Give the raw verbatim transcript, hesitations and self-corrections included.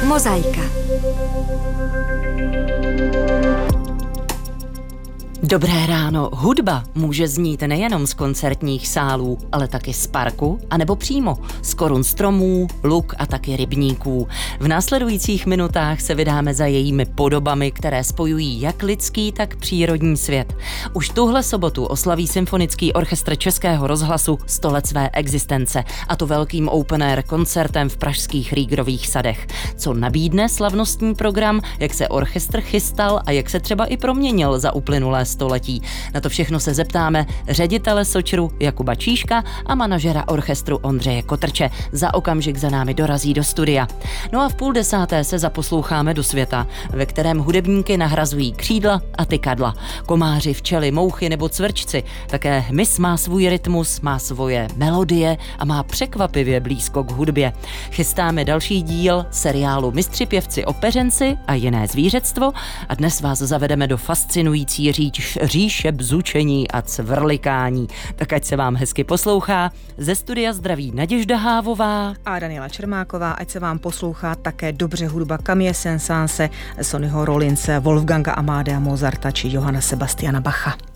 Mozaika. Dobré ráno. Hudba může znít nejenom z koncertních sálů, ale taky z parku, anebo přímo z korun stromů, luk a taky rybníků. V následujících minutách se vydáme za jejími podobami, které spojují jak lidský, tak přírodní svět. Už tuhle sobotu oslaví Symfonický orchestr Českého rozhlasu sto let své existence, a to velkým open air koncertem v pražských Rýgrových sadech. Co nabídne slavnostní program, jak se orchestr chystal a jak se třeba i proměnil za uplynulé století. Na to všechno se zeptáme ředitele Sočru Jakuba Číška a manažera orchestru Ondřeje Kotrče. Za okamžik za námi dorazí do studia. No a v půl desáté se zaposloucháme do světa, ve kterém hudebníky nahrazují křídla a tykadla. Komáři, včely, mouchy nebo cvrčci. Také hmyz má svůj rytmus, má svoje melodie a má překvapivě blízko k hudbě. Chystáme další díl seriálu Mistři pěvci opeřenci a jiné zvířectvo a dnes vás zavedeme do fascinující říč říše bzučení a cvrlikání. Tak ať se vám hezky poslouchá. Ze studia zdraví Naděžda Hávová a Daniela Čermáková, ať se vám poslouchá také dobře hudba Camille Saint-Saënse, Sonnyho Rollinse, Wolfganga Amadea Mozarta či Johanna Sebastiana Bacha.